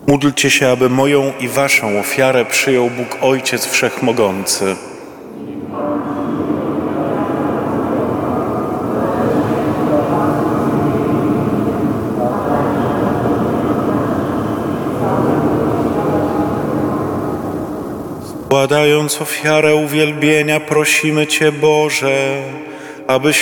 Módlcie się, aby moją i waszą ofiarę przyjął Bóg Ojciec Wszechmogący. Składając ofiarę uwielbienia, prosimy Cię, Boże, abyś